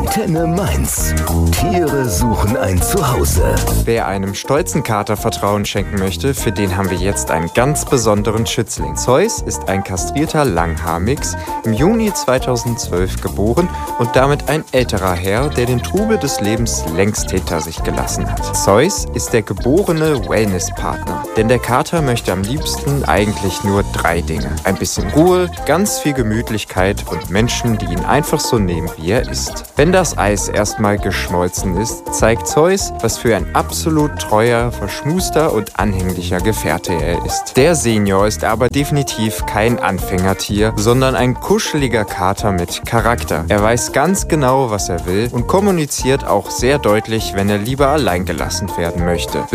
Antenne Mainz. Tiere suchen ein Zuhause. Wer einem stolzen Kater Vertrauen schenken möchte, für den haben wir jetzt einen ganz besonderen Schützling. Zeus ist ein kastrierter Langhaar-Mix, im Juni 2012 geboren und damit ein älterer Herr, der den Trubel des Lebens längst hinter sich gelassen hat. Zeus ist der geborene Wellness-Partner, denn der Kater möchte am liebsten eigentlich nur 3 Dinge. Ein bisschen Ruhe, ganz viel Gemütlichkeit und Menschen, die ihn einfach so nehmen, wie er ist. Wenn das Eis erstmal geschmolzen ist, zeigt Zeus, was für ein absolut treuer, verschmuster und anhänglicher Gefährte er ist. Der Senior ist aber definitiv kein Anfängertier, sondern ein kuscheliger Kater mit Charakter. Er weiß ganz genau, was er will und kommuniziert auch sehr deutlich, wenn er lieber allein gelassen werden möchte.